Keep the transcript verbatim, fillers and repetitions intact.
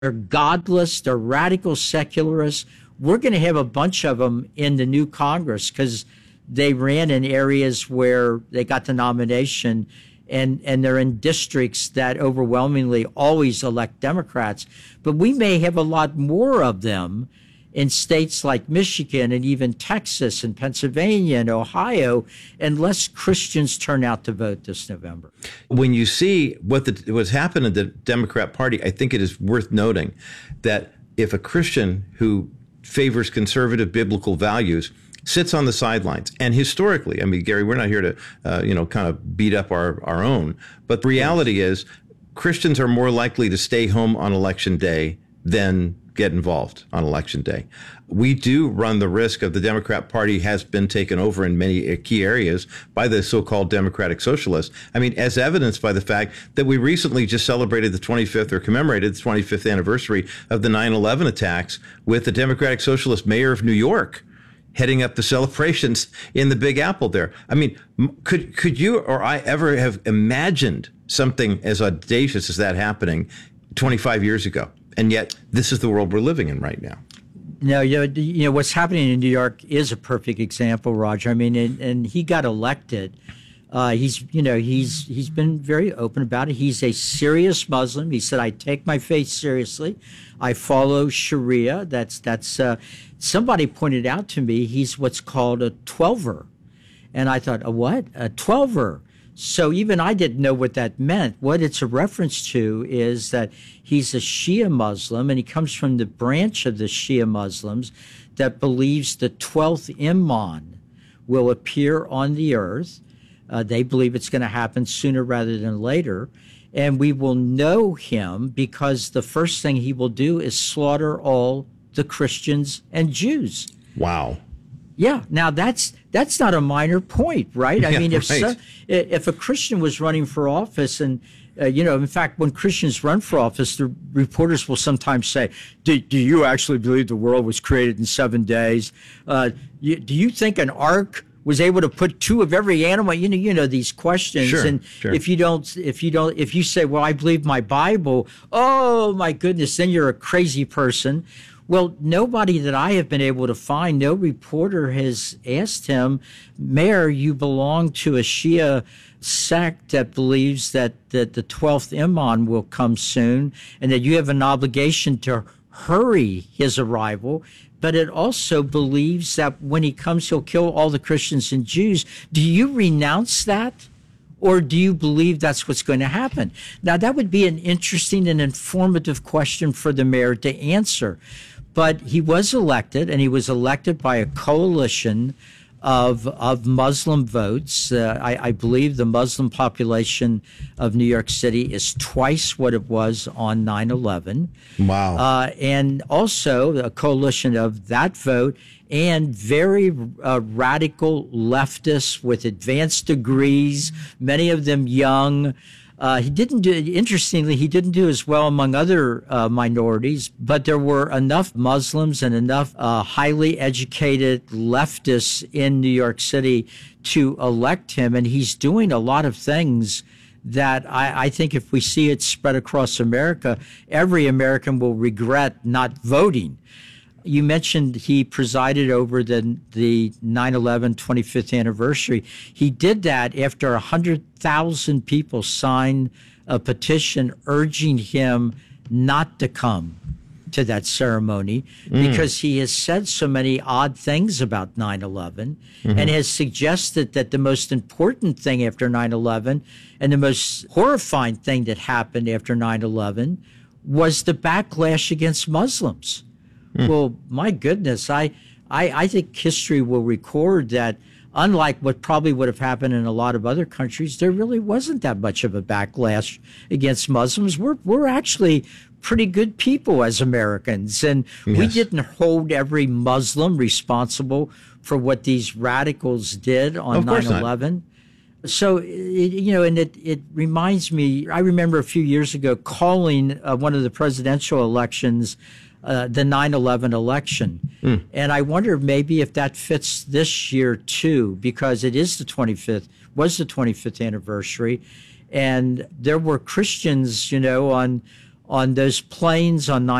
They're godless. They're radical secularists. We're going to have a bunch of them in the new Congress because they ran in areas where they got the nomination, and, and they're in districts that overwhelmingly always elect Democrats. But we may have a lot more of them in states like Michigan and even Texas and Pennsylvania and Ohio, unless Christians turn out to vote this November. When you see what the, what's happened in the Democrat Party, I think it is worth noting that if a Christian who favors conservative biblical values sits on the sidelines, and historically, I mean, Gary, we're not here to, uh, you know, kind of beat up our, our own, but the reality is Christians are more likely to stay home on election day than get involved on election day. We do run the risk of the Democrat Party has been taken over in many key areas by the so-called Democratic Socialists. I mean, as evidenced by the fact that we recently just celebrated the twenty-fifth or commemorated the twenty-fifth anniversary of the nine eleven attacks with the Democratic Socialist mayor of New York heading up the celebrations in the Big Apple there. I mean, could could you or I ever have imagined something as audacious as that happening twenty-five years ago? And yet, this is the world we're living in right now. No, you know, you know what's happening in New York is a perfect example, Roger. I mean, and, and he got elected. Uh, he's, you know, he's he's been very open about it. He's a serious Muslim. He said, "I take my faith seriously. I follow Sharia." That's that's. Uh, somebody pointed out to me he's what's called a twelver, and I thought, a what? A twelver. So even I didn't know what that meant. What it's a reference to is that he's a Shia Muslim, and he comes from the branch of the Shia Muslims that believes the twelfth Imam will appear on the earth. Uh, they believe it's going to happen sooner rather than later. And we will know him because the first thing he will do is slaughter all the Christians and Jews. Wow. Yeah. Now that's that's not a minor point, right? I Yeah, mean, if right. so, if a Christian was running for office, and uh, you know, in fact, when Christians run for office, the reporters will sometimes say, "Do, do you actually believe the world was created in seven days? Uh, you, do you think an ark was able to put two of every animal?" You know, you know these questions. Sure, and sure. if you don't, if you don't, if you say, "Well, I believe my Bible," oh my goodness, then you're a crazy person. Well, nobody that I have been able to find, no reporter has asked him, "Mayor, you belong to a Shia sect that believes that, that the twelfth Imam will come soon and that you have an obligation to hurry his arrival." But it also believes that when he comes, he'll kill all the Christians and Jews. Do you renounce that? Or do you believe that's what's going to happen? Now, that would be an interesting and informative question for the mayor to answer. But he was elected, and he was elected by a coalition of of Muslim votes. Uh, I, I believe the Muslim population of New York City is twice what it was on nine eleven. Wow. Uh, and also a coalition of that vote and very uh, radical leftists with advanced degrees, many of them young. Uh, he didn't do, interestingly, he didn't do as well among other uh, minorities, but there were enough Muslims and enough uh, highly educated leftists in New York City to elect him. And he's doing a lot of things that I, I think if we see it spread across America, every American will regret not voting. You mentioned he presided over the the nine eleven twenty-fifth anniversary. He did that after one hundred thousand people signed a petition urging him not to come to that ceremony mm. because he has said so many odd things about nine eleven mm-hmm. and has suggested that the most important thing after nine eleven and the most horrifying thing that happened after nine eleven was the backlash against Muslims. Mm. Well, my goodness, I, I I think history will record that unlike what probably would have happened in a lot of other countries, there really wasn't that much of a backlash against Muslims. We're we're actually pretty good people as Americans, and yes. we didn't hold every Muslim responsible for what these radicals did on nine eleven. So, it, you know, and it, it reminds me, I remember a few years ago calling uh, one of the presidential elections Uh, the nine eleven election. Mm. And I wonder maybe if that fits this year too, because it is the twenty-fifth, was the twenty-fifth anniversary. And there were Christians, you know, on on those planes on